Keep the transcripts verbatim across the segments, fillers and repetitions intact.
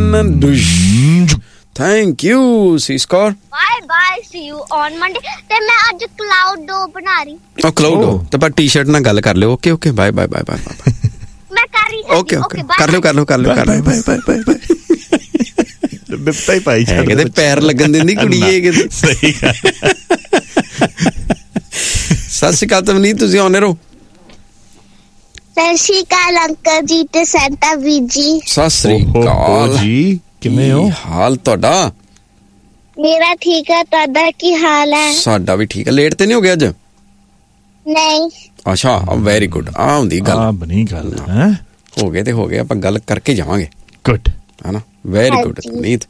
Thank you C score. Bye bye, C you on Monday. ਤੇ ਮੈਂ ਅੱਜ cloud ਡੋ ਬਣਾ ਰਹੀ। ਉਹ ਕਲਾਉਡ ਡੋ ਤੇ ਪਰ ਟੀ-ਸ਼ਰਟ ਨਾਲ ਗੱਲ ਕਰ ਲਿਓ। Okay okay bye bye bye bye. ਮੈਂ ਕਰ ਰਹੀ। ਓਕੇ ਓਕੇ ਕਰ ਲਿਓ ਕਰ ਲਿਓ ਕਰ ਲਿਓ ਕਰ ਲਿਓ ਬਾਏ ਬਾਏ ਬਾਏ ਬਾਏ। ਬਿਪਤਾ ਹੀ ਪਾਈ ਜਾਂਦੇ ਕਿਤੇ ਪੈਰ ਲੱਗਣ ਦਿੰਦੀ ਕੁੜੀ ਇਹ ਕਿਤੇ। ਸਹੀ ਗੱਲ। ਸਤਿ ਸ਼੍ਰੀ ਅਕਾਲ ਤਵਨੀਤ, ਤੁਸੀਂ ਆਉਣੇ ਰਹੋ। ਸਤਿ ਸ਼੍ਰੀ ਅਕਾਲ ਅੰਕਲ ਜੀ ਤੇ ਸੈਂਟਾ ਵੀਰ ਜੀ। ਸਤਿ ਸ਼੍ਰੀ ਅਕਾਲ ਜੀ, ਕਿਵੇਂ ਹੋ? ਹਾਲ ਤੁਹਾਡਾ? ਮੇਰਾ ਠੀਕ ਹੈ, ਤੁਹਾਡਾ ਕੀ ਹਾਲ ਹੈ? ਸਾਡਾ ਵੀ ਠੀਕ ਹੈ। ਲੇਟ ਤੇ ਨਹੀਂ ਹੋ ਗਿਆ ਅੱਜ? ਨਹੀਂ। ਅੱਛਾ ਵੈਰੀ ਗੁੱਡ। ਆ ਹੁੰਦੀ ਗੱਲ, ਆ ਬਣੀ ਗੱਲ ਹੈ। ਹੋ ਗਏ ਤੇ ਹੋ ਗਏ, ਆਪਾਂ ਗੱਲ ਕਰਕੇ ਜਾਵਾਂਗੇ। ਗੁੱਡ ਹੈ ਨਾ, ਵੈਰੀ ਗੁੱਡ। ਤਵਨੀਤ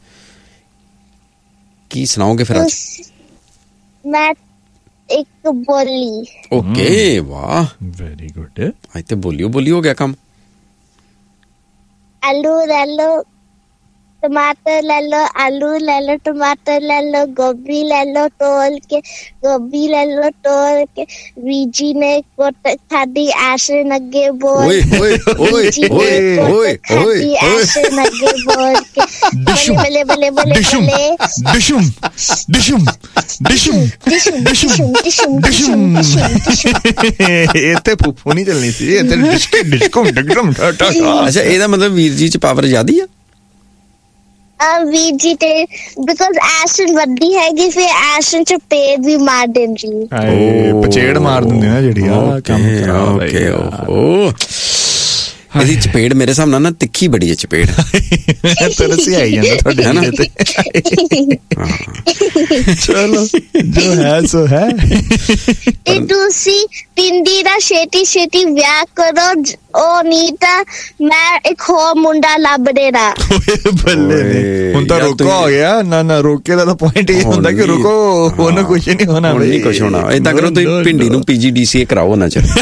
ਕੀ ਸੁਣਾਓਗੇ ਫਿਰ ਅੱਜ? ਮੈਂ ਇੱਕ ਬੋਲੀ। ਓਕੇ ਵਾਹ ਵੈਰੀ ਗੁੱਡ। ਅੱਜ ਤੇ ਬੋਲਿਓ ਬੋਲੀ ਹੋ ਗਿਆ ਕੰਮ। ਆਲੂ ਲੈ ਲੋ, टमाटर ले लो, आलू ले लो, टमाटर ले लो, गोभी ले लो तोल के, गोभी ले लो तोल के, बीजी ने कोट खादी आशे नगे बोल। ओए ओए ओए ओए ओए खादी आशे नगे बोल के, बले बले बले डिशुम डिशुम डिशुम डिशुम डिशुम डिशुम डिशुम। ये ते फूफू नहीं चलनी सी, ये ते डिशके डिशकुम डिशुम। अच्छा ਇਹਦਾ ਮਤਲਬ ਵੀਰ ਜੀ ਚ ਪਾਵਰ ਜ਼ਿਆਦੀ ਆ? ਵੀਰ ਜੀ ਤੇ ਬਿਕਾਜ਼ ਐਸ਼ਨ ਵੱਡੀ ਹੈਗੀ, ਫਿਰ ਐਸ਼ਨ ਚ ਪੇੜ ਵੀ ਮਾਰ ਦਿੰਦੀ। ਹਾਏ ਪਚੇੜ ਮਾਰ ਦਿੰਦੀ ਨਾ ਜਿਹੜੀ ਆ ਕੰਮ ਖਰਾਬ ਹੈ। ਓਕੇ ਓਹੋ ਇਹਦੀ ਚਪੇੜ ਮੇਰੇ ਹਿਸਾਬ ਨਾਲ ਨਾ ਤਿੱਖੀ ਬੜੀ ਹੈ ਚਪੇੜ। ਤਰਸ ਆਈ ਜਾਂਦਾ ਤੁਹਾਡੇ ਹੈ ਨਾ। ਚਲੋ ਜੋ ਹੈ ਸੋ ਹੈ। ਤੇ ਤੁਸੀਂ ਪਿੰਡੀ ਦਾ ਛੇਤੀ ਛੇਤੀ ਵਿਆਹ ਕਰੋ, ਉਹ ਨਹੀਂ ਤਾਂ ਮੈਂ ਇੱਕ ਹੋਰ ਮੁੰਡਾ ਲੱਭ ਦੇਣਾ। ਬੱਲੇ ਨੇ ਹੁਣ ਤਾਂ ਰੁਕੋ ਹੋ ਗਿਆ। ਨਾ ਨਾ ਰੋਕੇ ਦਾ ਤਾਂ ਪੁਆਇੰਟ ਇਹ ਹੁੰਦਾ ਕਿ ਰੁਕੋ, ਉਹਨੂੰ ਕੁਛ ਨਹੀਂ ਹੋਣਾ। ਨਹੀਂ ਕੁਛ ਹੋਣਾ। ਏਦਾਂ ਕਰੋ ਤੁਸੀਂ ਪਿੰਡੀ ਨੂੰ ਪੀਜੀਡੀਸੀਏ ਕਰਾਓ ਨਾ। ਚਲ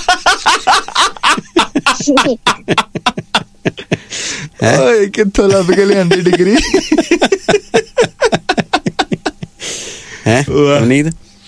ਓਏ ਕਿੱਥੋਂ ਲੱਭ ਕੇ ਲਿਆਂਦੀ ਡਿਗਰੀ ਹੈ ਨੀਂਦ?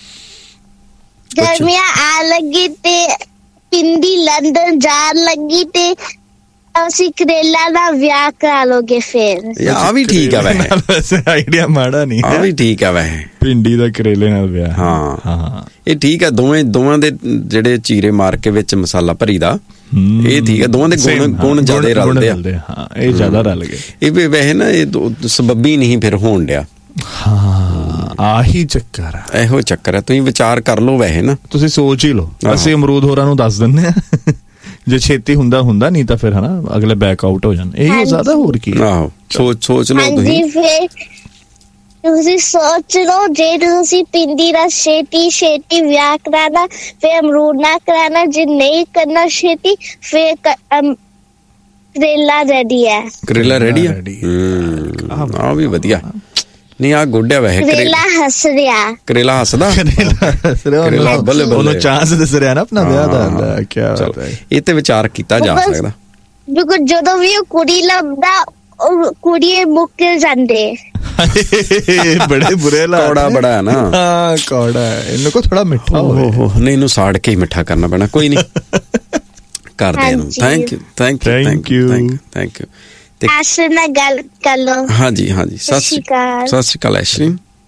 ਗਰਮੀਆਂ ਆ ਲੱਗੀ ਤੇ ਪਿੰਡੀ ਲੰਡਨ ਜਾਣ ਲੱਗੀ ਤੇ ਅਸੀਂ ਕਰੇਲਾ ਦਾ ਵਿਆਹ ਕਰਾ ਲੋਗੇ ਫਿਰ। ਆ ਵੀ ਠੀਕ ਆ ਵੈਸੇ, ਆਈਡੀਆ ਮਾੜਾ ਨਹੀਂ। ਆ ਵੀ ਠੀਕ ਆ ਵੈਸੇ, ਪਿੰਡੀ ਦਾ ਕਰੇਲੇ ਨਾਲ ਵਿਆਹ। ਹਾਂ ਹਾਂ ਇਹ ਠੀਕ ਆ। ਦੋਵੇਂ ਦੋਵਾਂ ਦੇ ਜਿਹੜੇ ਚੀਰੇ ਮਾਰ ਕੇ ਵਿੱਚ ਮਸਾਲਾ ਭਰੀ ਦਾ, ਇਹ ਠੀਕ ਆ। ਦੋਵਾਂ ਦੇ ਗੁਣ ਗੁਣ ਜ਼ਿਆਦਾ ਰਲਦੇ ਆ। ਹਾਂ ਇਹ ਜ਼ਿਆਦਾ ਰਲ ਗਏ। ਇਹ ਵੀ ਵੈਸੇ ਨਾ ਇਹ ਸਬੱਬੀ ਨਹੀਂ ਫਿਰ ਹੋਣ ਡਿਆ। ਹਾਂ ਆਹੀ ਚੱਕਰ ਆ, ਇਹੋ ਚੱਕਰ ਆ। ਤੁਸੀਂ ਵਿਚਾਰ ਕਰ ਲਓ ਵੈਸੇ ਨਾ, ਤੁਸੀਂ ਸੋਚ ਹੀ ਲਓ। ਅਸੀਂ ਅਮਰੂਦ ਹੋਰਾਂ ਨੂੰ ਦੱਸ ਦਿੰਦੇ ਆ ਜੇ ਛੇਤੀ ਹੁੰਦਾ ਹੁੰਦਾ, ਨਹੀਂ ਤਾਂ ਫਿਰ ਹਨਾ ਅਗਲੇ ਬੈਕ ਆਊਟ ਹੋ ਜਾਣ। ਇਹੀ ਜ਼ਿਆਦਾ ਹੋਰ ਕੀ। ਆਹੋ ਸੋਚ ਸੋਚ ਲਓ ਤੁਸੀਂ। ਤੁਸੀਂ ਸੋਚ ਲਓ, ਜੇ ਤੁਸੀਂ ਪਿੰਡੀ ਦਾ ਛੇਤੀ ਛੇਤੀ ਵਿਆਹ ਕਰਾਣਾ ਫਿਰ ਅਮਰੂਦ ਨਾ ਕਰਾਣਾ, ਜੇ ਨਹੀਂ ਕਰਨਾ ਛੇਤੀ ਫਿਰ ਕਰੇਲਾ ਰੈਡੀ ਹੈ। ਕਰੇਲਾ ਰੈਡੀ ਆ? ਆ ਵੀ ਵਧੀਆ। ਨਹੀਂ ਆ ਗੁੱਡ ਆ ਵੈਸੇ। ਕਰੇਲਾ ਹੱਸ ਰਿਹਾ। ਕਰੇਲਾ ਹੱਸਦਾ? ਕਰੇਲਾ ਬੱਲੇ ਬੱਲੇ ਉਹਨੂੰ ਚਾਂਸ ਦਿਸ ਰਿਹਾ ਨਾ ਆਪਣਾ ਵਿਆਹ ਦਾ। ਕੀ ਬਾਤ ਹੈ। ਇਹ ਤੇ ਵਿਚਾਰ ਕੀਤਾ ਜਾ ਸਕਦਾ। ਬਿਕੋਜ਼ ਜਦੋਂ ਵੀ ਉਹ ਕੁੜੀ ਲੱਭਦਾ ਉਹ ਕੁੜੀ ਮੁੱਕ ਜਾਂਦੇ। ਬੜੇ ਬੁਰੇ ਲਾ ਕੌੜਾ ਬੜਾ ਹੈ ਨਾ। ਹਾਂ ਕੌੜਾ ਹੈ, ਇਹਨੂੰ ਕੋ ਥੋੜਾ ਮਿੱਠਾ ਹੋਵੇ। ਨਹੀਂ ਇਹਨੂੰ ਸਾੜ ਕੇ ਹੀ ਮਿੱਠਾ ਕਰਨਾ ਪੈਣਾ। ਕੋਈ ਨਹੀਂ ਕਰਦੇ ਇਹਨੂੰ। Thank you thank you thank you thank you. ਐਸ਼ਲੀ ਨਾਲ ਗੱਲ ਕਰ ਲੋ। ਹਾਂਜੀ ਹਾਂਜੀ ਸਤਿ ਸ਼੍ਰੀ ਅਕਾਲ। ਸਤਿ ਸ਼੍ਰੀ ਅਕਾਲ ਐਸ਼ਲੀ।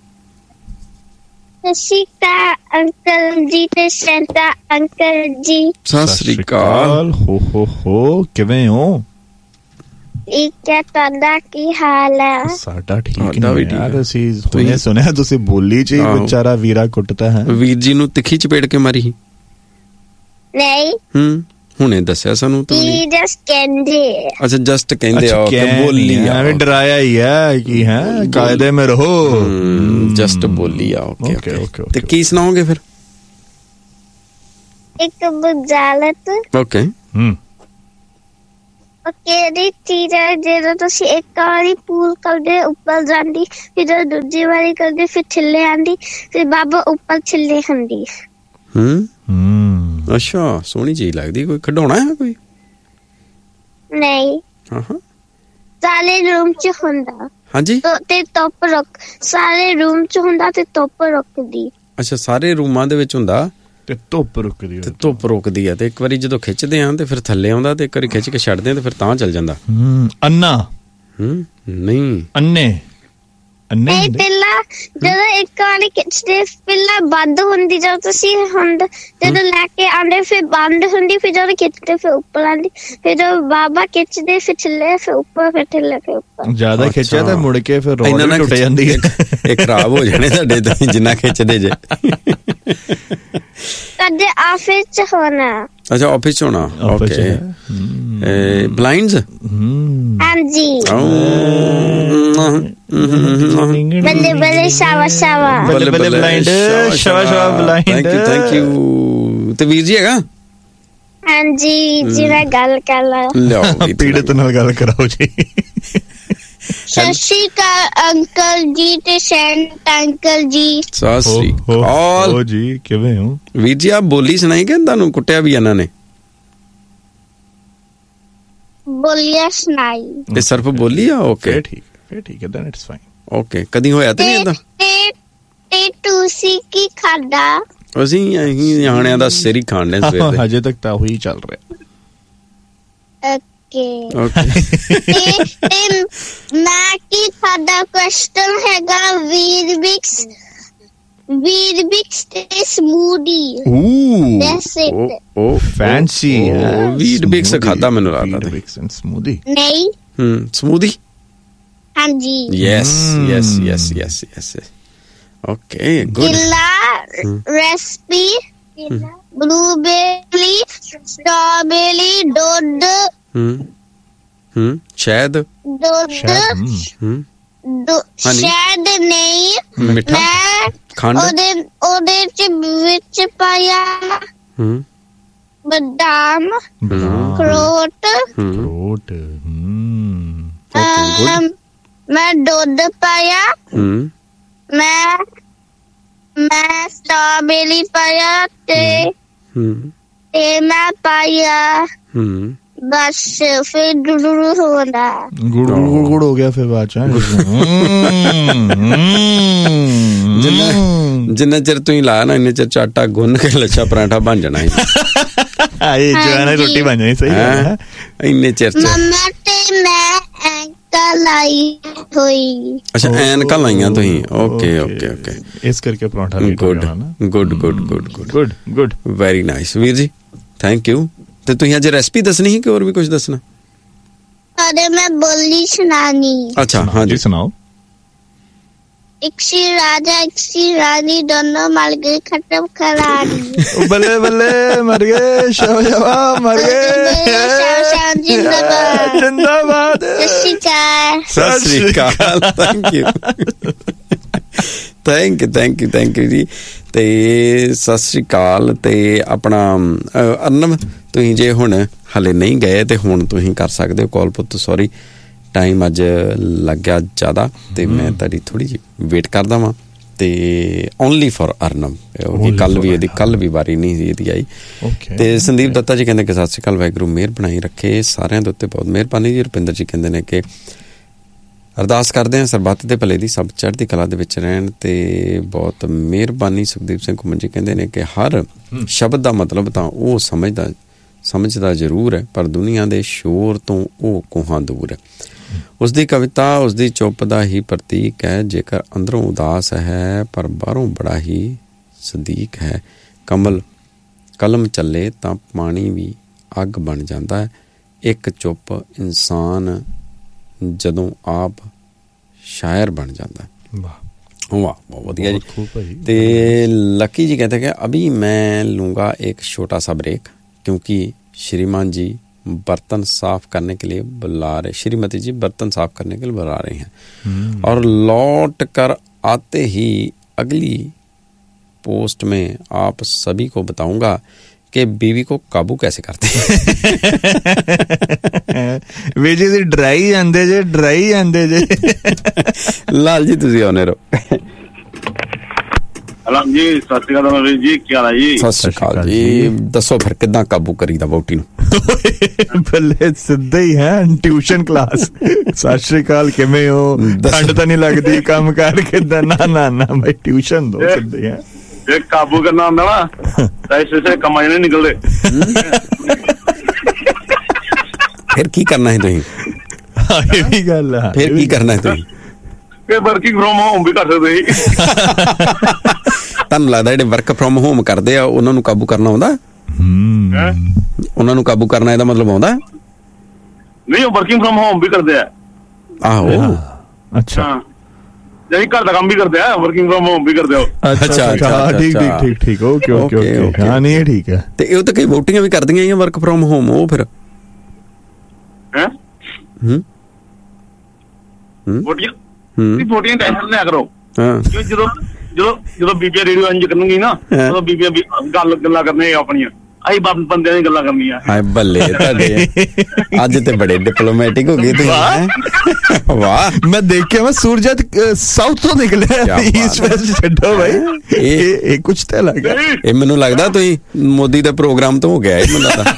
ਸਤਿ ਸ਼੍ਰੀ ਅਕਾਲ ਅੰਕਲ ਜੀ ਤੇ ਸੈਂਟਾ ਅੰਕਲ ਜੀ। ਸਤਿ ਸ਼੍ਰੀ ਅਕਾਲ। ਹੋ ਹੋ ਹੋ ਕਿਵੇਂ ਹੋ? ਠੀਕ ਹੈ, ਤੁਹਾਡਾ ਕੀ ਹਾਲ ਹੈ? ਸਾਡਾ ਠੀਕ ਨਹੀਂ ਯਾਰ। ਅਸੀਂ ਹੁਣੇ ਸੁਣਿਆ ਤੁਸੀਂ ਬੋਲੀ ਚ ਹੀ ਵਿਚਾਰਾ ਵੀਰਾ ਕੁੱਟਦਾ ਹੈ। ਵੀਰ ਜੀ ਨੂੰ ਤਿੱਖੀ ਚਪੇੜ ਕੇ ਮਾਰੀ? ਨਹੀਂ। ਹੂੰ ਹੁਣੇ ਦੱਸਿਆ ਸਾਨੂੰ ਤੂੰ। ਕੀ ਜਸਟ ਕਹਿੰਦੇ? ਅੱਛਾ ਜਸਟ ਕਹਿੰਦੇ ਆ ਕਿ ਬੋਲੀ ਆ। ਐਵੇਂ ਡਰਾਇਆ ਹੀ ਹੈ ਕਿ ਹੈ ਕਾਇਦੇ ਮੇ ਰਹੋ। ਜਸਟ ਬੋਲੀ ਆ। Okay okay. ਤੇ ਕੀ ਸੁਣਾਓਗੇ ਫਿਰ? ਇੱਕ ਬੁਝਾਰਤ। ਓਕੇ। ਹੂੰ ਕਿਹੜੀ ਚੀਜ਼ ਹੈ ਜਦੋਂ ਤੁਸੀਂ ਇੱਕ ਵਾਰੀ ਪੂਲ ਕਰਦੇ ਉੱਪਰ ਜਾਂਦੀ, ਫਿਰ ਦੂਜੀ ਵਾਰੀ ਕਰਦੇ ਫਿਰ ਥੱਲੇ ਆਂਦੀ, ਫਿਰ ਬਾਬਾ ਉੱਪਰ ਥੱਲੇ ਹੁੰਦੀ। ਹੂੰ ਹੂੰ ਅੱਛਾ ਸੋਹਣੀ ਚੀਜ਼ ਲੱਗਦੀ। ਕੋਈ ਖਿਡੌਣਾ ਹੈ ਕੋਈ? ਨਹੀਂ। ਹਾਂ ਹਾਂ ਸਾਰੇ ਰੂਮ ਚ ਹੁੰਦਾ। ਹਾਂਜੀ ਤੇ ਧੁੱਪ ਰੁਕ ਸਾਰੇ ਰੂਮ ਚ ਹੁੰਦਾ ਤੇ ਧੁੱਪ ਰੁਕਦੀ। ਅੱਛਾ ਸਾਰੇ ਰੂਮਾਂ ਦੇ ਵਿੱਚ ਹੁੰਦਾ ਤੇ ਧੁੱਪ ਰੁਕਦੀ ਤੇ ਧੁੱਪ ਰੁਕਦੀ ਆ। ਤੇ ਇੱਕ ਵਾਰੀ ਜਦੋਂ ਖਿੱਚਦੇ ਆ ਤੇ ਫਿਰ ਥੱਲੇ ਆਉਂਦਾ, ਤੇ ਇੱਕ ਵਾਰੀ ਖਿੱਚ ਕੇ ਛੱਡਦੇ ਆ ਤੇ ਫਿਰ ਤਾਂ ਚੱਲ ਜਾਂਦਾ। ਹੂੰ ਅੰਨਾ ਹੂੰ ਨਹੀਂ ਅੰਨੇ ਅੰਨੇ ਨਹੀਂ ਪਹਿਲਾਂ ਜਦੋਂ ਇੱਕ ਵਾਰੀ ਖਿੱਚਦੇ ਪਹਿਲਾਂ ਬੰਦ ਹੁੰਦੀ ਜਦੋਂ ਤੁਸੀਂ ਹੁੰਦ ਜਦੋਂ ਲੈ ਕੇ ਆਉਂਦੇ ਫਿਰ ਬੰਦ ਹੁੰਦੀ ਫਿਰ ਜਦੋਂ ਖਿੱਚਦੇ ਫਿਰ ਉੱਪਰ ਆਉਂਦੀ ਫਿਰ ਜਦੋਂ ਬਾਬਾ ਖਿੱਚਦੇ ਫਿਰ ਥੱਲੇ ਫਿਰ ਉੱਪਰ ਫਿਰ ਥੱਲੇ ਫਿਰ ਉੱਪਰ ਜ਼ਿਆਦਾ ਖਿੱਚਿਆ ਤਾਂ ਮੁੜ ਕੇ ਫਿਰ ਰੋਡ ਟੁੱਟ ਜਾਂਦੀ ਹੈ ਇਹ ਖਰਾਬ ਹੋ ਜਾਣੇ ਤੁਹਾਡੇ ਤੁਸੀਂ ਜਿੰਨਾ ਖਿੱਚਦੇ ਜੇ ਸਾਡੇ ਆਫਿਸ ਚ ਹੋਣਾ ਅੱਛਾ ਆਫਿਸ ਚ ਹੋਣਾ ਓਕੇ ਬਲਾਈਂਡਸ ਹਾਂਜੀ ਬੱਲੇ ਬੱਲੇ ਸ਼ਾਵਾ ਸ਼ਾਵਾ ਬੱਲੇ ਬੱਲੇ blind ਸ਼ਾਵਾ ਸ਼ਾਵਾ blind thank you thank you ਤੇ ਵੀਰ ਜੀ ਹੈਗਾ ਹਾਂਜੀ ਜੀ ਨਾਲ ਗੱਲ ਕਰ ਲਾ ਲਓ ਪੀੜਤ ਨਾਲ ਗੱਲ ਕਰਾਓ ਜੀ ਸਤਿ ਸ਼੍ਰੀ ਅਕਾਲ ਅੰਕਲ ਜੀ ਤੇ ਸੈਂਟ ਅੰਕਲ ਜੀ ਸਤਿ ਸ਼੍ਰੀ ਅਕਾਲ ਓ ਜੀ ਕਿਵੇਂ ਹੋ ਵੀਰ ਜੀ ਆ ਬੋਲੀ ਸੁਣਾਈ ਕਿ ਤੁਹਾਨੂੰ ਕੁੱਟਿਆ ਵੀ ਇਹਨਾਂ ਨੇ ਬੋਲਿਆ ਸੁਣਾਈ ਤੇ ਸਿਰਫ ਬੋਲੀ ਆ ਓਕੇ ਠੀਕ ਫਿਰ ਠੀਕ ਹੈ ਦੈਨ ਇਟਸ ਫਾਈਨ ਓਕੇ ਕਦੀ ਹੋਇਆ ਤੇ ਨਹੀਂ ਏਦਾਂ ਤੇ ਤੇ ਤੁਸੀਂ ਕੀ ਖਾਦਾ ਅਸੀਂ ਅਸੀਂ ਨਿਆਣਿਆਂ ਦਾ ਸਿਰ ਹੀ ਖਾਣੇ ਸਵੇਰ ਹਜੇ ਤੱਕ ਤਾਂ ਉਹੀ ਚੱਲ ਰਿਹਾ ਓਕੇ ਓਕੇ ਤੇ ਤੇ ਮੈਂ ਕੀ ਖਾਦਾ ਕੁਐਸਚਨ ਹੈਗਾ ਵੀਰਬਿਕਸ ਵੀਰਬਿਕਸ ਤੇ smoothie O that's it O fancy wheat ਬਿਕਸ ਖਾਦਾ ਮੈਨੂੰ ਲੱਗਦਾ ਵੀਟ ਬਿਕਸ ਐਂਡ ਸਮੂਦੀ ਨਹੀਂ ਹਮ ਸਮੂਦੀ ਹਾਂਜੀ yes yes yes yes yes okay good ਕਿਲਾ ਰੈਸਪੀ ਬਲੂਬੇਰੀ ਸਟ੍ਰਾਬੇਰੀ ਦੁੱਧ ਹਮ ਹਮ ਸ਼ਾਇਦ ਦੁੱਧ ਹਮ ਸ਼ਾਇਦ ਨਹੀਂ ਮਿੱਠਾ ਮੈਂ ਖੰਡ ਉਹਦੇ ਉਹਦੇ ਚ ਵਿੱਚ ਪਾਇਆ ਹਮ ਬਦਾਮ ਅਖਰੋਟ ਅਖਰੋਟ ਹਮ ਮੈਂ ਦੁੱਧ ਪਾਇਆ ਹਮ ਮੈਂ ਮੈਂ ਸਟ੍ਰਾਬੇਰੀ ਪਾਇਆ ਤੇ ਹਮ ਤੇ ਮੈਂ ਪਾਇਆ ਹਮ ਬਸ ਫਿਰ ਗੁਰੂ ਹੋਣਾ ਗੁੜ ਗੁੜ ਗੁੜ ਹੋ ਗਿਆ ਫਿਰ ਬਾਅਦ ਚ ਜਿੰਨਾ ਜਿੰਨਾ ਚਿਰ ਤੁਸੀਂ ਲਾਇਆ ਨਾ ਇੰਨੇ ਚਿਰ ਚਾਟਾ ਗੁੰਨ ਕੇ ਲੱਛਾ ਪਰਾਂਠਾ ਬਣ ਜਾਣਾ ਹੈ ਆਏ ਜਵਾਨਾ ਰੋਟੀ ਬਣ ਜਾਣੀ ਸਹੀ ਹੈ ਇੰਨੇ ਚਿਰ ਚ ਮੰਮਾ ਤੇ ਮੈਂ ਐਂਕਾ ਲਾਈ ਹੋਈ ਅੱਛਾ ਐਨਕਾਂ ਲਾਈਆਂ ਤੁਸੀਂ ਓਕੇ ਓਕੇ ਓਕੇ ਇਸ ਕਰਕੇ ਪਰਾਂਠਾ good good good good good good very nice ਵੀਰ ਜੀ ਥੈਂਕ ਯੂ ਤੇ ਤੁਸੀਂ ਅੱਜ ਰੈਸਪੀ ਦੱਸਣੀ ਸੀ ਕਿ ਹੋਰ ਵੀ ਕੁਝ ਦੱਸਣਾ ਅਰੇ ਮੈਂ ਬੋਲੀ ਸੁਣਾਣੀ ਅੱਛਾ ਹਾਂ ਜੀ ਸੁਣਾਓ ਇੱਕ ਸੀ ਰਾਜਾ ਇੱਕ ਸੀ ਰਾਣੀ ਦੋਨੋਂ ਮਰ ਗਏ ਖਤਮ ਕਹਾਣੀ ਬੱਲੇ ਬੱਲੇ ਮਰ ਗਏ ਸ਼ਾਵਾ ਮਰ ਗਏ ਜਿੰਦਾਬਾਦ ਜਿੰਦਾਬਾਦ ਸਤਿ ਸ਼੍ਰੀ ਅਕਾਲ ਸਤਿ ਸ਼੍ਰੀ ਅਕਾਲ thank you thank you thank you thank you ਜੀ ਤੇ ਸਤਿ ਸ਼੍ਰੀ ਅਕਾਲ ਤੇ ਆਪਣਾ ਅਰਨਬ ਤੁਸੀਂ ਜੇ ਹੁਣ ਹਲੇ ਨਹੀਂ ਗਏ ਤੇ ਹੁਣ ਤੁਸੀਂ ਕਰ ਸਕਦੇ ਹੋ ਕਾਲ ਪੁੱਤ ਸੌਰੀ ਟਾਈਮ ਅੱਜ ਲੱਗ ਗਿਆ ਜ਼ਿਆਦਾ ਤੇ ਮੈਂ ਤੁਹਾਡੀ ਥੋੜੀ ਜਿਹੀ ਵੇਟ ਕਰਦਾ ਵਾਂ ਤੇ ਓਨਲੀ ਫॉर ਅਰਨਬ ਕੱਲ ਵੀ ਇਹਦੀ ਕੱਲ ਵੀ ਵਾਰੀ ਨਹੀਂ ਸੀ ਇਹਦੀ ਆਈ ਤੇ ਸੰਦੀਪ ਦੱਤਾ ਜੀ ਕਹਿੰਦੇ ਕਿ ਸਤਿ ਸ਼੍ਰੀ ਅਕਾਲ ਵਾਹਿਗੁਰੂ ਮਿਹਰ ਬਣਾਈ ਰੱਖੇ ਸਾਰਿਆਂ ਦੇ ਉੱਤੇ ਬਹੁਤ ਮਿਹਰਬਾਨੀ ਜੀ ਰੁਪਿੰਦਰ ਜੀ ਕਹਿੰਦੇ ਨੇ ਕਿ ਅਰਦਾਸ ਕਰਦੇ ਹਾਂ ਸਰਬੱਤ ਦੇ ਭਲੇ ਦੀ ਸਭ ਚੜ੍ਹਦੀ ਕਲਾ ਦੇ ਵਿੱਚ ਰਹਿਣ ਤੇ ਬਹੁਤ ਮਿਹਰਬਾਨੀ ਸੁਖਦੀਪ ਸਿੰਘ ਘੁੰਮਣ ਜੀ ਕਹਿੰਦੇ ਨੇ ਕਿ ਹਰ ਸ਼ਬਦ ਦਾ ਮਤਲਬ ਤਾਂ ਉਹ ਸਮਝਦਾ ਸਮਝਦਾ ਜ਼ਰੂਰ ਹੈ ਪਰ ਦੁਨੀਆ ਦੇ ਸ਼ੋਰ ਤੋਂ ਉਹ ਕੋਹਾਂ ਦੂਰ ਹੈ ਉਸਦੀ ਕਵਿਤਾ ਉਸਦੀ ਚੁੱਪ ਦਾ ਹੀ ਪ੍ਰਤੀਕ ਹੈ ਜੇਕਰ ਅੰਦਰੋਂ ਉਦਾਸ ਹੈ ਪਰ ਬਾਹਰੋਂ ਬੜਾ ਹੀ ਸਦੀਕ ਹੈ ਕਮਲ ਕਲਮ ਚੱਲੇ ਤਾਂ ਪਾਣੀ ਵੀ ਅੱਗ ਬਣ ਜਾਂਦਾ ਹੈ ਇੱਕ ਚੁੱਪ ਇਨਸਾਨ ਜਦੋਂ ਆਪ ਸ਼ਾਇਰ ਬਣ ਜਾਂਦਾ ਵਾਹ वाह बहुत बढ़िया जी। ते लकी जी कहते हैं कि अभी मैं लूँगा एक छोटा सा ब्रेक क्योंकि श्रीमान जी बर्तन साफ करने के लिए बुला रहे, श्रीमती जी बर्तन साफ करने के लिए बुला रही हैं और लौट कर आते ही अगली पोस्ट में आप सभी को बताऊंगा कि बीवी को काबू कैसे करते हैं। वे जी ड्राई आंदे जे ड्राई आंदे जे लाल जी तुसी आने रहो। हेलो जी सत श्री अकाल रवि जी क्या हाल है जी। सत श्री अकाल जी दसो फिर किदां काबू करीदा वोटी नूं। भले सिद्धा ही है ट्यूशन क्लास। सत श्री अकाल किवें हो ठंड तां नहीं लगदी काम कर किदां ना ना ना भाई ट्यूशन दो सिद्धा ही है। ये काबू करना आंदा ना ऐसे से कमाई नहीं निकलदे। फिर की करना है तुसीं ਇਹ ਵੀ ਗੱਲ ਆ। ਫਿਰ ਕੀ ਕਰਨਾ ਤੁਸੀਂ? ਫਿਰ ਵਰਕਿੰਗ ਫਰੋਮ ਹੋਮ ਵੀ ਕਰ ਸਕਦੇ ਸੀ। ਤੁਹਾਨੂੰ ਲੱਗਦਾ ਜਿਹੜੇ ਵਰਕ ਫਰੋਮ ਹੋਮ ਕਰਦੇ ਆ ਉਹਨਾਂ ਨੂੰ ਕਾਬੂ ਕਰਨਾ ਆਉਂਦਾ? ਉਹਨਾਂ ਨੂੰ ਕਾਬੂ ਕਰਨਾ ਇਹਦਾ ਮਤਲਬ ਆਉਂਦਾ? ਨਹੀਂ, ਉਹ ਵਰਕਿੰਗ ਫਰੋਮ ਹੋਮ ਵੀ ਕਰਦੇ ਆ। ਆਹੋ, ਅੱਛਾ, ਜਿਹੜੀ ਘਰ ਦਾ ਕੰਮ ਵੀ ਕਰਦੇ ਆ, ਵਰਕਿੰਗ ਫਰੋਮ ਹੋਮ ਵੀ ਕਰਦੇ ਹੋ। ਅੱਛਾ ਅੱਛਾ, ਠੀਕ ਠੀਕ ਠੀਕ ਠੀਕ, ਓਕੇ ਓਕੇ ਓਕੇ, ਹਾਂ ਨਹੀਂ ਇਹ ਠੀਕ ਹੈ। ਤੇ ਇਹ ਤਾਂ ਕਈ ਵੋਟੀਆਂ ਵੀ ਕਰਦੀਆਂ ਹੀ ਵਰਕ ਫਰੋਮ ਹੋਮ, ਉਹ ਫਿਰ ਹੈ ਹੂੰ ਵੋਟੀਆਂ ਹੂੰ ਵੋਟੀਆਂ ਟੈਨਸ਼ਨ ਲਿਆ ਕਰੋ। ਹਾਂ, ਜਦੋਂ ਜਦੋਂ ਜਦੋਂ ਬੀਬੀਆਂ ਰੇਡੀਓ ਇੰਜ ਕਰਨਗੀ ਨਾ, ਉਦੋਂ ਬੀਬੀਆਂ ਗੱਲ ਗੱਲਾਂ ਕਰਨੀਆਂ ਆਪਣੀਆਂ, ਅਸੀਂ ਬੰਦਿਆਂ ਦੀ ਗੱਲਾਂ ਕਰਨੀਆਂ। ਹਾਏ ਬੱਲੇ ਤੁਹਾਡੇ, ਅੱਜ ਤੇ ਬੜੇ ਡਿਪਲੋਮੈਟਿਕ ਹੋ ਗਏ ਤੁਸੀਂ। ਵਾਹ, ਮੈਂ ਦੇਖਿਆ ਮੈਂ ਸੂਰਜ ਸਾਊਥ ਤੋਂ ਨਿਕਲਿਆ, ਈਸਟ ਵੈਸਟ ਛੱਡੋ ਭਾਈ, ਇਹ ਇਹ ਕੁਛ ਤਾਂ ਲੱਗ ਗਿਆ। ਇਹ ਮੈਨੂੰ ਲੱਗਦਾ ਤੁਸੀਂ ਮੋਦੀ ਦੇ ਪ੍ਰੋਗਰਾਮ ਤੋਂ ਹੋ ਗਿਆ ਇਹ ਮੈਨੂੰ ਲੱਗਦਾ।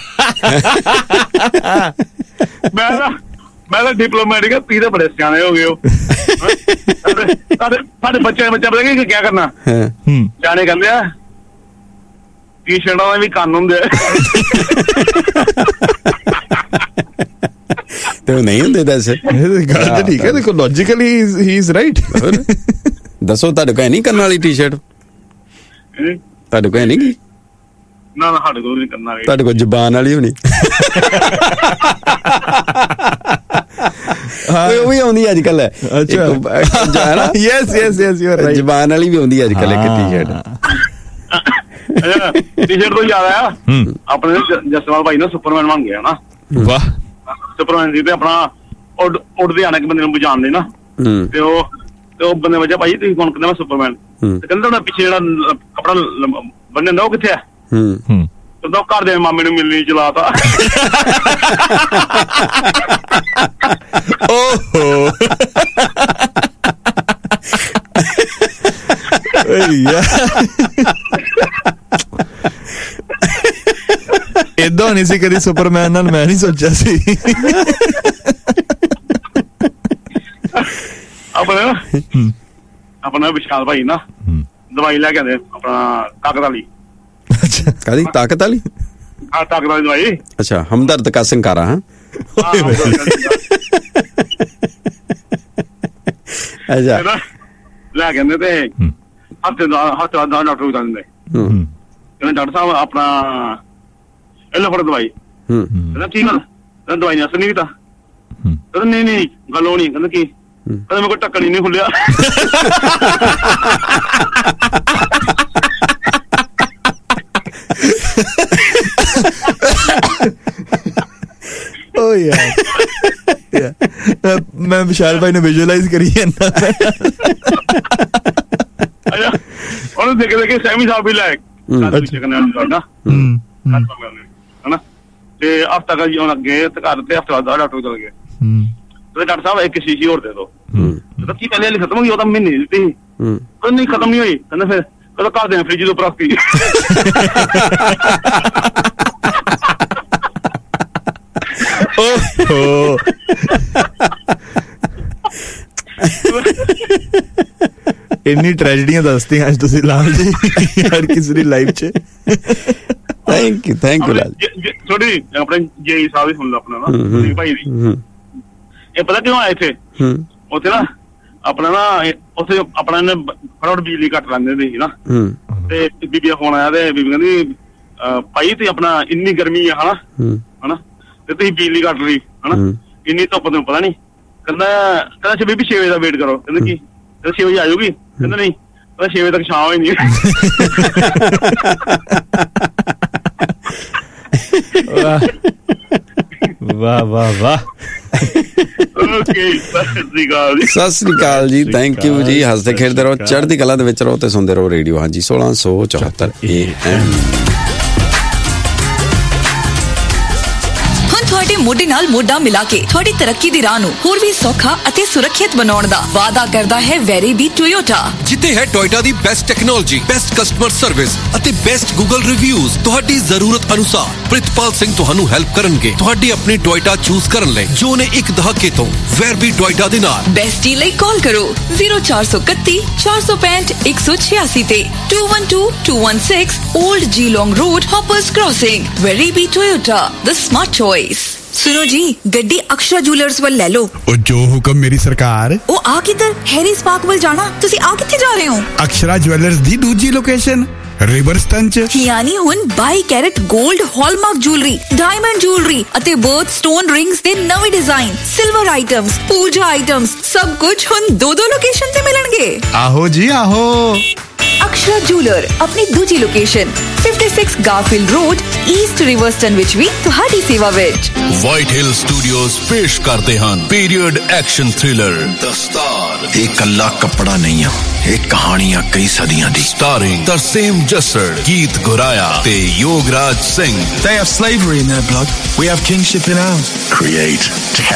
ਮੈਂ ਨਾ ਮੈਂ ਤਾਂ ਡਿਪਲੋਮੈਟਿਕ ਆ, ਤੁਸੀਂ ਤਾਂ ਬੜੇ ਸਿਆਣੇ ਹੋ ਗਏ ਹੋ। ਸਾਡੇ ਸਾਡੇ ਬੱਚੇ ਬੱਚਾ ਪਤਾ ਕੀ ਕਿਆ ਕਰਨਾ, ਸਿਆਣੇ ਕਹਿੰਦੇ ਆ ਟੀ ਸ਼ਰਟਾਂ ਦੇ ਵੀ ਕੰਨ ਹੁੰਦੇ ਆ। ਤੇ ਉਹ ਨਹੀਂ ਹੁੰਦੇ ਦੱਸ। ਗੱਲ ਤਾਂ ਠੀਕ ਹੈ, ਦੇਖੋ ਲੌਜੀਕਲੀ ਹੀ ਇਜ਼ ਰਾਈਟ। ਦੱਸੋ ਤੁਹਾਡੇ ਕੋਲ ਨਹੀਂ ਕਰਨ ਵਾਲੀ ਟੀ ਸ਼ਰਟ? ਤੁਹਾਡੇ ਕੋਲ ਨਹੀਂ ਗੀ? ਨਾ ਨਾ, ਸਾਡੇ ਕੋਲ ਨਹੀਂ ਕਰਨਾ। ਤੁਹਾਡੇ ਕੋਲ ਜ਼ੁਬਾਨ ਵਾਲੀ ਹੋਣੀ। ਉਹ ਵੀ ਆਉਂਦੀ ਅੱਜ ਕੱਲ। ਅੱਛਾ, yes yes yes, you are right, ਜ਼ੁਬਾਨ ਵਾਲੀ ਵੀ ਆਉਂਦੀ ਅੱਜ ਕੱਲ ਇੱਕ ਟੀ ਸ਼ਰਟ। ਟੀ ਸ਼ਰਟ ਤੋਂ ਯਾਦ ਆਇਆ, ਆਪਣੇ ਜਸਵਾਲ ਭਾਈ ਨਾ ਸੁਪਰਮੈਨ ਬਣ ਗਿਆ ਨਾ। ਵਾਹ, ਸੁਪਰਮੈਨ ਸੀ ਤੇ ਆਪਣਾ ਉੱਡਦੇ ਆਣਾ ਇੱਕ ਬੰਦੇ ਨੂੰ ਬਚਾਉਂਦੇ ਨਾ, ਤੇ ਉਹ ਤੇ ਉਹ ਬੰਦੇ ਵਜਾ ਭਾਈ ਤੁਸੀਂ ਕੌਣ? ਕਹਿੰਦਾ ਮੈਂ ਸੁਪਰਮੈਨ। ਤੇ ਕਹਿੰਦਾ ਉਹਦਾ ਪਿੱਛੇ ਜਿਹੜਾ ਕੱਪੜਾ ਬੰਨਿਆ ਹੁੰਦਾ ਉਹ ਕਿੱਥੇ ਆ? ਕਹਿੰਦਾ ਘਰ ਦੇ ਮਾਮੇ ਨੂੰ ਮਿਲਣੀ ਚਲਾਤਾ। ਓਹੋ, ਏਦਾਂ ਨਹੀਂ ਸੀ ਕਦੀ ਸੁਪਰਮੈਨ ਨਾਲ, ਮੈਂ ਨਹੀਂ ਸੋਚਿਆ ਸੀ। ਆਪਣਾ ਆਪਣਾ ਵਿਸ਼ਾਲ ਭਾਈ ਨਾ ਦਵਾਈ ਲੈ ਕੇ ਆਂਦੇ ਆਪਣਾ ਤਾਕਤ ਵਾਲੀ। ਅੱਛਾ, ਕਾਹਦੀ ਤਾਕਤ ਵਾਲੀ? ਹਾਂ, ਤਾਕਤ ਵਾਲੀ ਦਵਾਈ। ਅੱਛਾ, ਹਮਦਰਦ ਕਾ ਸੰਕਾਰਾ। ਹਾਂ, ਅੱਛਾ, ਲੈ ਕੇ ਆਂਦੇ ਤੇ ਹਫ਼ਤੇ ਦਾ ਹਫ਼ਤੇ ਬਾਅਦ ਡਾਕਟਰ ਨੂੰ ਦਿੰਦੇ। ਕਹਿੰਦੇ ਡਾਕਟਰ ਸਾਹਿਬ ਆਪਣਾ ਇਹ ਲਓ ਫੜੋ ਦਵਾਈ। ਕਹਿੰਦਾ ਕੀ ਗੱਲ? ਕਹਿੰਦਾ ਦਵਾਈ ਨੇ ਅਸਰ ਨਹੀਂ ਕੀਤਾ। ਕਹਿੰਦਾ ਨਹੀਂ ਨਹੀਂ, ਗੱਲ ਉਹ ਨਹੀਂ। ਕਹਿੰਦਾ ਕੀ? ਕਹਿੰਦਾ ਮੇਰੇ ਕੋਲ ਢੱਕਣ ਹੀ ਨਹੀਂ ਖੁੱਲਿਆ। ਓ ਯਾਰ, ਮੈਂ ਵਿਸ਼ਾਲ ਭਾਈ ਨੂੰ ਵਿਜ਼ੂਅਲਾਈਜ਼ ਕਰੀ ਜਾਂਦਾ। ਉਹਨੂੰ ਦੇਖ ਦੇਖ ਸੈਮੀ ਸਾਹਿਬ ਵੀ ਲੈ ਹਨਾ, ਤੇ ਹਫ਼ਤਾ ਕਾ ਜੀ ਅੱਗੇ ਤੇ ਘਰ ਤੇ ਹਫ਼ਤੇ ਬਾਅਦ ਡਾਕਟਰ ਚਲ ਗਏ। ਡਾਕਟਰ ਸਾਹਿਬ ਇੱਕ ਸ਼ੀਸ਼ੀ ਹੋਰ ਦੇ ਦੋ। ਕੀ ਪਹਿਲੇ ਵਾਲੀ ਖਤਮ ਹੋ ਗਈ? ਉਹ ਤਾਂ ਮਹੀਨੇ ਦੀ ਦਿੱਤੀ। ਕਹਿੰਦਾ ਨਹੀਂ ਖਤਮ ਨਹੀਂ ਹੋਈ। ਕਹਿੰਦਾ ਫਿਰ ਕਹਿੰਦਾ ਘਰ ਦੇ ਫਰਿੱਜ ਦੇ ਉੱਪਰ ਰੱਖਤੀ। ਓਹੋ, ਇੰਨੀ ਟ੍ਰੈਜਡੀਆਂ ਦੱਸਦੀਆਂ ਅੱਜ ਤੁਸੀਂ ਲਾਲ ਜੀ ਹਰ ਕਿਸੇ ਦੀ ਲਾਈਫ 'ਚ। ਥੈਂਕ ਯੂ ਥੈਂਕ ਯੂ ਲਾਲ। ਥੋੜੀ ਆਪਣੇ ਜੇਈ ਸਾਹਿਬ ਹੀ ਸੁਣ ਲਓ ਆਪਣਾ ਨਾ ਭਾਈ ਦੀ। ਇਹ ਪਤਾ ਕਿਉਂ ਆਇਆ ਇੱਥੇ? ਉੱਥੇ ਨਾ ਆਪਣਾ ਨਾ ਉੱਥੇ ਆਪਣਾ ਇਹਨੇ ਫਟਾਫਟ ਬਿਜਲੀ ਕੱਟ ਲੈਂਦੇ ਸੀ ਨਾ, ਤੇ ਬੀਬੀ ਦਾ ਫੋਨ ਆਇਆ ਤੇ ਬੀਬੀ ਕਹਿੰਦੀ ਭਾਈ ਤੇ ਆਪਣਾ ਇੰਨੀ ਗਰਮੀ ਆ ਹਨਾ ਹਨਾ ਤੇ ਤੁਸੀਂ ਬਿਜਲੀ ਕੱਟ ਲਈ ਹਨਾ, ਇੰਨੀ ਧੁੱਪ ਤੈਨੂੰ ਪਤਾ ਨੀ। ਕਹਿੰਦਾ ਕਹਿੰਦਾ ਬੀਬੀ ਛੇ ਵਜੇ ਦਾ ਵੇਟ ਕਰੋ। ਕਹਿੰਦਾ ਕੀ? ਕਹਿੰਦਾ ਛੇ ਵਜੇ ਆ ਜਾਊਗੀ। ਕਹਿੰਦਾ ਨਹੀਂ, ਕਹਿੰਦਾ ਛੇ ਵਜੇ ਤੱਕ ਸ਼ਾਮ ਹੋਈ ਨਹੀਂ। ਵਾਹ ਵਾਹ ਵਾਹ। ਸਤਿ ਸ੍ਰੀ ਅਕਾਲ ਜੀ, ਥੈਂਕ ਯੂ ਜੀ। ਹੱਸਦੇ ਖੇਡਦੇ ਰਹੋ, ਚੜ੍ਹਦੀ ਕਲਾ ਦੇ ਵਿੱਚ ਰਹੋ ਤੇ ਸੁਣਦੇ ਰਹੋ ਰੇਡੀਓ ਹਾਂਜੀ ਸੋਲਾਂ ਸੌ ਚੌਹੱਤਰ ਏ ਐਮ। ਤੁਹਾਡੇ ਮੋਢੇ ਨਾਲ ਮੋਢਾ ਮਿਲਾ ਕੇ ਤੁਹਾਡੀ ਤਰੱਕੀ ਦੀ ਰਾਹ ਨੂੰ ਹੋਰ ਵੀ ਸੌਖਾ ਅਤੇ ਸੁਰੱਖਿਅਤ ਬਣਾਉਣ ਦਾ ਵਾਅਦਾ ਕਰਦਾ ਹੈ ਵੈਰੀਬੀ ਟੋਯੋਟਾ, ਜਿੱਥੇ ਹੈ ਟੋਯੋਟਾ ਦੀ best technology, best customer service ਅਤੇ ਬੈਸਟ ਗੂਗਲ ਰਿਵਿਊਜ਼ ਤੁਹਾਡੀ ਜ਼ਰੂਰਤ ਅਨੁਸਾਰ। ਪ੍ਰਿਤਪਾਲ ਸਿੰਘ ਤੁਹਾਨੂੰ ਹੈਲਪ ਕਰਨਗੇ ਤੁਹਾਡੀ ਆਪਣੀ ਟੋਇਟਾ ਚੂਜ਼ ਕਰਨ ਲਈ ਜੋ ਨੇ ਇੱਕ ਦਹਾਕੇ ਤੋਂ ਵੈਰਬੀ ਟੋਇਟਾ ਦੇ ਨਾਲ। ਬੈਸਟ ਡੀਲ ਲਈ ਕਾਲ ਕਰੋ zero four three one four four five one one six six ਤੇ two one two two one six Old Geelong Road, Hoppers Crossing। Werribee Toyota, the smart choice। सुनो जी, गड्डी अक्षरा ज्वेलर्स वाल ले लो। ओ जो हुक्म मेरी सरकार। ओ आ किधर? हैरीज पार्क वाल जाना। तुसी आ किथे जा रहे हो? अक्षरा ज्वेलर्स दी दूजी लोकेशन ਰਿਵਰਸਟਨ ਚ ਯਾਨੀ ਹੁਣ ਬਾਈ ਕੈਰਟ 골ਡ ਹਾਲਮਾਰਕ ਜੁਐਲਰੀ, ਡਾਇਮੰਡ ਜੁਐਲਰੀ ਅਤੇ ਬਰਥ ਸਟੋਨ ਰਿੰਗਸ ਦੇ ਨਵੇਂ ਡਿਜ਼ਾਈਨ, ਸਿਲਵਰ ਆਈਟਮਸ, ਪੂਜਾ ਆਈਟਮਸ ਸਭ ਕੁਝ ਹੁਣ ਦੋ ਦੋ ਲੋਕੇਸ਼ਨ ਤੇ ਮਿਲਣਗੇ। ਆਹੋ ਜੀ ਆਹੋ। ਅਕਸ਼ਰਾ ਜੁਐਲਰ ਆਪਣੀ ਦੂਜੀ ਲੋਕੇਸ਼ਨ fifty-six ਗਾਰਫੀਲਡ ਰੋਡ, ਈਸਟ ਰਿਵਰਸਟਨ ਵਿੱਚ ਵੀ ਤੁਹਾਡੀ ਸੇਵਾ ਵਿੱਚ। ਵਾਈਟ ਹਿਲ ਸਟੂਡੀਓਜ਼ ਪੇਸ਼ ਕਰਦੇ ਹਨ ਪੀਰੀਅਡ ਐਕਸ਼ਨ ਥ੍ਰਿਲਰ ਦਸਤਾਰ। ਇਹ ਕੱਲਾ ਕੱਪੜਾ ਨਹੀਂ ਆ, ਇਹ ਕਹਾਣੀਆਂ ਕਈ ਸਦੀਆਂ ਦੀ। ਸਟਾਰਿੰਗ ਤਰਸੇਮ ਜੱਸੜ, ਗੀਤ ਗੁਰਾਇਆ ਤੇ Yograj Singh. They have slavery in their blood. We have kingship in ours. Create